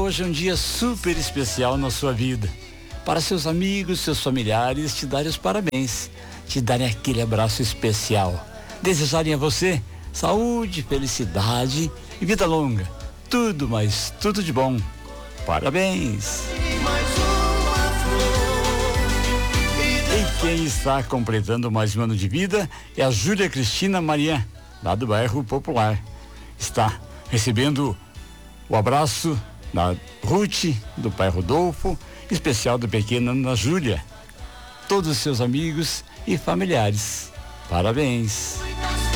hoje é um dia super especial na sua vida. Para seus amigos, seus familiares te darem os parabéns, te darem aquele abraço especial. Desejarem a você saúde, felicidade e vida longa. Tudo, mas tudo de bom. Parabéns! E quem está completando mais um ano de vida é a Júlia Cristina Maria, lá do bairro Popular. Está recebendo o abraço da Ruth, do pai Rodolfo, especial da pequena Ana Júlia. Todos os seus amigos e familiares. Parabéns!